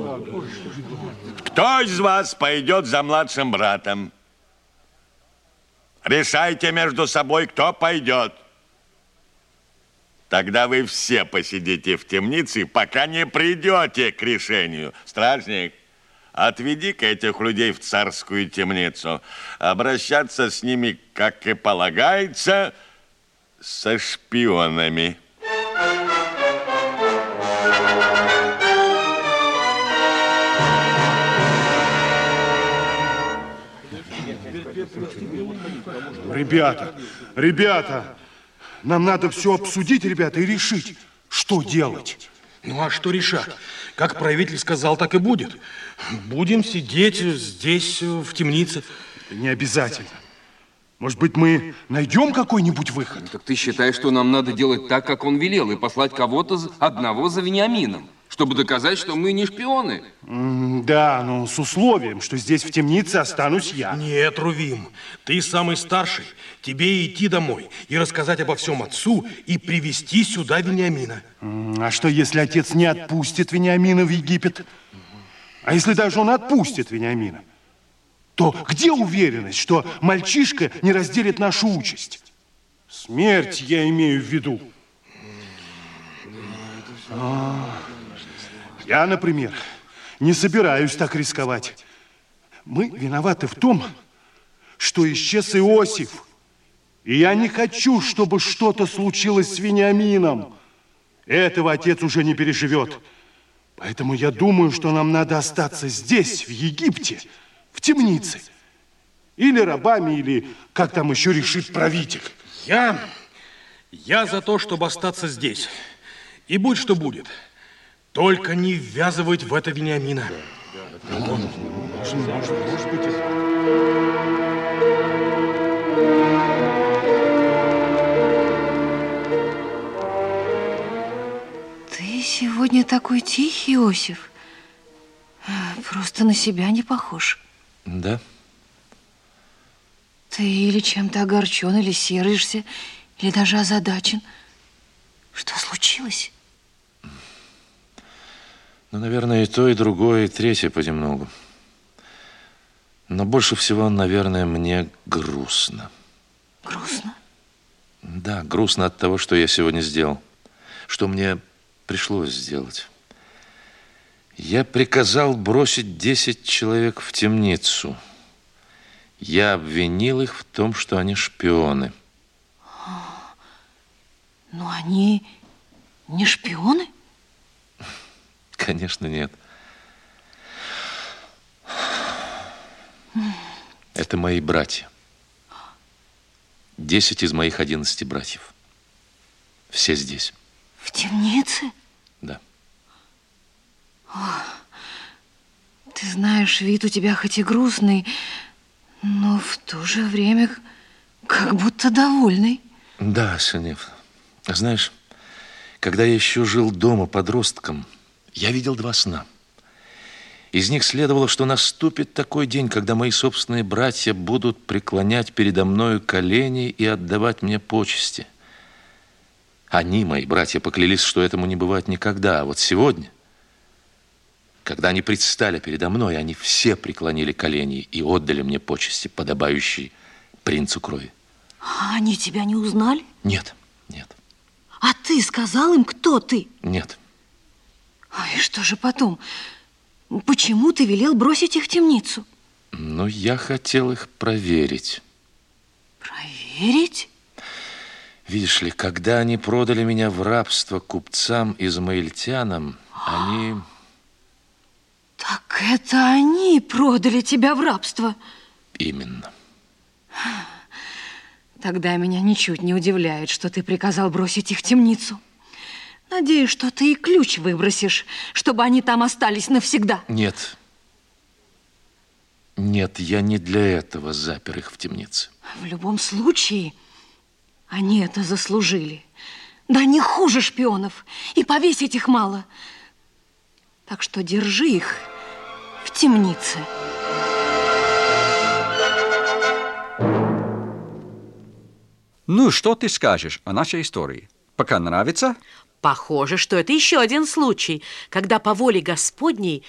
Кто из вас пойдет за младшим братом? Решайте между собой, кто пойдет. Тогда вы все посидите в темнице, пока не придете к решению. Стражник, отведи-ка этих людей в царскую темницу. Обращаться с ними, как и полагается, со шпионами. Ребята, нам надо все обсудить, ребята, и решить, что делать. Ну, а что решать? Как правитель сказал, так и будет. Будем сидеть здесь, в темнице. Не обязательно. Может быть, мы найдем какой-нибудь выход? Так ты считаешь, что нам надо делать так, как он велел, и послать кого-то одного за Вениамином, чтобы доказать, что мы не шпионы? Да, но с условием, что здесь в темнице останусь я. Нет, Рувим, ты самый старший. Тебе идти домой и рассказать обо всем отцу и привести сюда Вениамина. А что, если отец не отпустит Вениамина в Египет? А если даже он отпустит Вениамина? То где уверенность, что мальчишка не разделит нашу участь? Смерть я имею в виду. Я, например, не собираюсь так рисковать. Мы виноваты в том, что исчез Иосиф. И я не хочу, чтобы что-то случилось с Вениамином. Этого отец уже не переживет. Поэтому я думаю, что нам надо остаться здесь, в Египте, в темнице. Или рабами, или как там еще решит правитель. Я за то, чтобы остаться здесь. И будь что будет. Только не ввязывать в это Вениамина. Может быть, Ты сегодня такой тихий, Иосиф. Просто на себя не похож. Да. Ты или чем-то огорчен, или сердишься, или даже озадачен. Что случилось? Ну, наверное, и то, и другое, и третье понемногу. Но больше всего, наверное, мне грустно. Грустно? Да, грустно от того, что я сегодня сделал. Что мне пришлось сделать. Я приказал бросить 10 человек в темницу. Я обвинил их в том, что они шпионы. Но они не шпионы? Конечно, нет. Это мои братья. 10 из моих 11 братьев. Все здесь. В темнице? Да. Ты знаешь, вид у тебя хоть и грустный, но в то же время как будто довольный. Да, Синев. Знаешь, когда я еще жил дома подростком, я видел 2 сна. Из них следовало, что наступит такой день, когда мои собственные братья будут преклонять передо мною колени и отдавать мне почести. Они, мои братья, поклялись, что этому не бывает никогда. А вот сегодня, когда они предстали передо мной, они все преклонили колени и отдали мне почести, подобающие принцу крови. А они тебя не узнали? Нет, нет. А ты сказал им, кто ты? Нет. И что же потом? Почему ты велел бросить их в темницу? Ну, я хотел их проверить. Проверить? Видишь ли, когда они продали меня в рабство купцам-измаильтянам, они... Так это они продали тебя в рабство? Именно. Тогда меня ничуть не удивляет, что ты приказал бросить их в темницу. Надеюсь, что ты и ключ выбросишь, чтобы они там остались навсегда. Нет. Нет, я не для этого запер их в темнице. В любом случае, они это заслужили. Да не хуже шпионов, и повесить их мало. Так что держи их в темнице. Ну, что ты скажешь о нашей истории? Пока нравится? Похоже, что это еще один случай, когда по воле Господней